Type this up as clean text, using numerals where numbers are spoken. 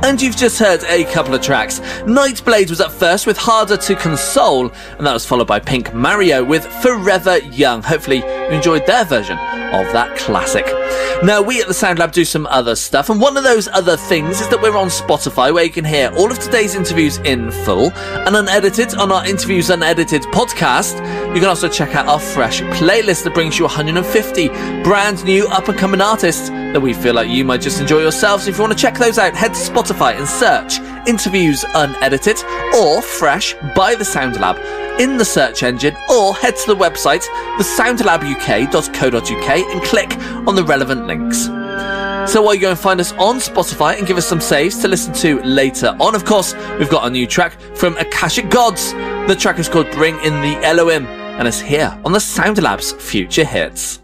and you've just heard a couple of tracks. Nightblade was up first with Harder to Console, and that was followed by Pink Mario with Forever Young. Hopefully you enjoyed their version of that classic. Now, we at the Sound Lab do some other stuff, and one of those other things is that we're on Spotify, where you can hear all of today's interviews in full and unedited on our Interviews Unedited podcast. You can also check out our fresh playlist that brings you 150 brand new up-and-coming artists that we feel like you might just enjoy yourselves. If you want to check those out, head to Spotify and search Interviews Unedited or Fresh by The Sound Lab in the search engine, or head to the website thesoundlabuk.co.uk and click on the relevant links. So while you go and find us on Spotify and give us some saves to listen to later on, of course, we've got a new track from Akashic Gods. The track is called Bring in the Elohim, and it's here on the Sound Lab's Future Hits.